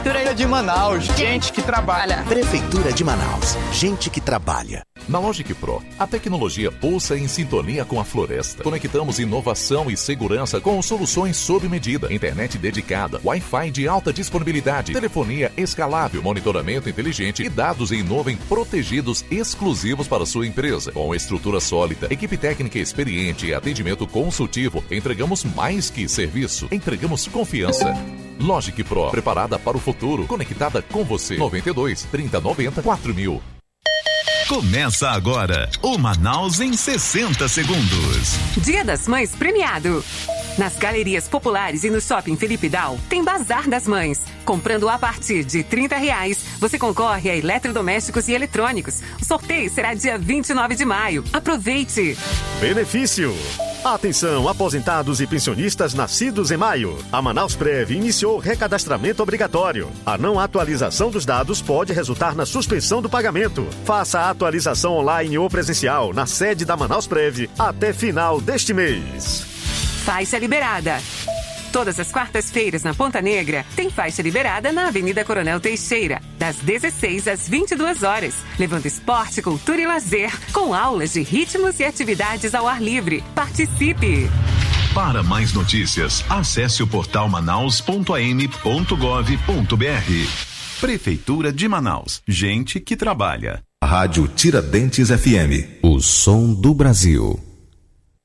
Prefeitura de Manaus, gente que trabalha. Prefeitura de Manaus, gente que trabalha. Na Logic Pro, a tecnologia pulsa em sintonia com a floresta. Conectamos inovação e segurança com soluções sob medida, internet dedicada, Wi-Fi de alta disponibilidade, telefonia escalável, monitoramento inteligente e dados em nuvem protegidos exclusivos para sua empresa. Com estrutura sólida, equipe técnica experiente e atendimento consultivo, entregamos mais que serviço, entregamos confiança. Logic Pro, preparada para o futuro, conectada com você. 92 3090 4000. Começa agora o Manaus em 60 segundos. Dia das Mães premiado. Nas galerias populares e no Shopping Felipe Dal, tem Bazar das Mães. Comprando a partir de R$30, você concorre a eletrodomésticos e eletrônicos. O sorteio será dia 29 de maio. Aproveite! Benefício! Atenção, aposentados e pensionistas nascidos em maio. A Manausprev iniciou recadastramento obrigatório. A não atualização dos dados pode resultar na suspensão do pagamento. Faça a atualização online ou presencial na sede da Manausprev até final deste mês. Faixa liberada. Todas as quartas-feiras na Ponta Negra tem faixa liberada na Avenida Coronel Teixeira, das 16 às 22 horas, levando esporte, cultura e lazer, com aulas de ritmos e atividades ao ar livre. Participe! Para mais notícias, acesse o portal manaus.am.gov.br. Prefeitura de Manaus, gente que trabalha. Rádio Tiradentes FM, o som do Brasil.